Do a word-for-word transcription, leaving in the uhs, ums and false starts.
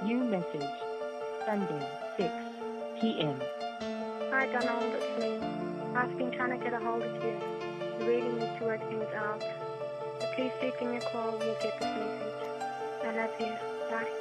New message. Sunday, six p m. Hi Donald, it's me. I've been trying to get a hold of you. We really need to work things out. So please do give me a call when you get this message. I love you. Bye.